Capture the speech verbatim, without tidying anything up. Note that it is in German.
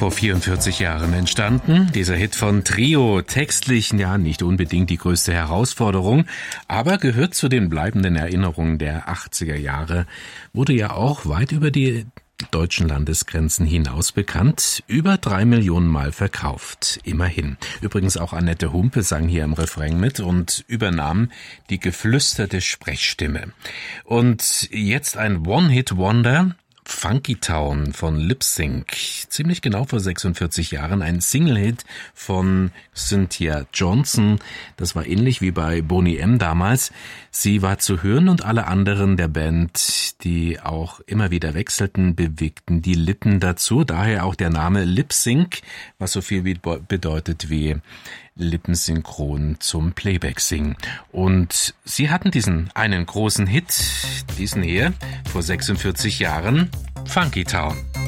Vor vierundvierzig Jahren entstanden. Dieser Hit von Trio, textlich ja nicht unbedingt die größte Herausforderung, aber gehört zu den bleibenden Erinnerungen der achtziger Jahre, wurde ja auch weit über die deutschen Landesgrenzen hinaus bekannt, über drei Millionen Mal verkauft, immerhin. Übrigens auch Annette Humpe sang hier im Refrain mit und übernahm die geflüsterte Sprechstimme. Und jetzt ein One-Hit-Wonder, Funky Town von Lip Sync, ziemlich genau vor sechsundvierzig Jahren, ein Single-Hit von Cynthia Johnson. Das war ähnlich wie bei Boney M. damals. Sie war zu hören und alle anderen der Band, die auch immer wieder wechselten, bewegten die Lippen dazu. Daher auch der Name Lip Sync, was so viel bedeutet wie lippensynchron zum Playback singen. Und sie hatten diesen einen großen Hit, diesen hier, vor sechsundvierzig Jahren, Funky Town.